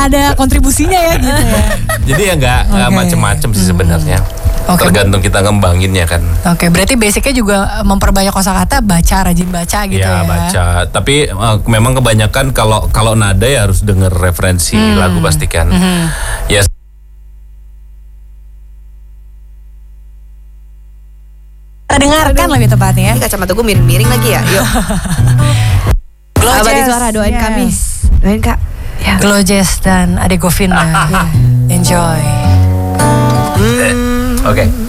ada kontribusinya ya gitu ya. Jadi ya nggak macem-macem sih sebenarnya. Tergantung kita ngembanginnya kan. Oke, berarti basicnya juga memperbanyak kosakata, rajin baca gitu ya. Ya baca, tapi memang kebanyakan kalau nada ya harus denger referensi lagu pastikan. Ya. Kita dengarkan lebih tepatnya. Ini kacamata gue miring-miring lagi ya. Yuk. Abadi Suara doain kami. Doain Kak. Ya. Glow Jazz dan Ade Govinda. Enjoy. Oke.